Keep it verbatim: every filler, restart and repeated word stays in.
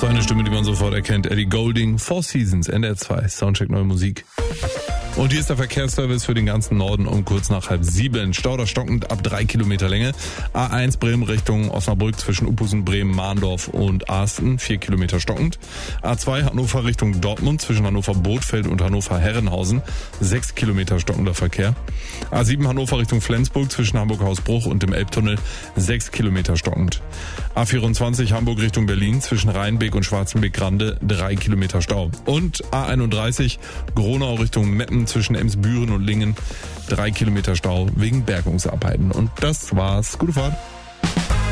So eine Stimme, die man sofort erkennt. Ellie Goulding, Four Seasons, N D R zwei, Soundcheck Neue Musik. Und hier ist der Verkehrsservice für den ganzen Norden um kurz nach halb sieben. Stauder stockend ab drei Kilometer Länge. A eins Bremen Richtung Osnabrück zwischen Uphusen, Bremen, Mahndorf und Arsten, vier Kilometer stockend. A zwei Hannover Richtung Dortmund zwischen Hannover Bothfeld und Hannover Herrenhausen, sechs Kilometer stockender Verkehr. A sieben Hannover Richtung Flensburg zwischen Hamburg Hausbruch und dem Elbtunnel, sechs Kilometer stockend. A vierundzwanzig Hamburg Richtung Berlin zwischen Rheinbeek und Schwarzenbeek-Grande, drei Kilometer Stau. Und A einunddreißig Gronau Richtung Meppen zwischen Emsbüren und Lingen, drei Kilometer Stau wegen Bergungsarbeiten. Und das war's. Gute Fahrt.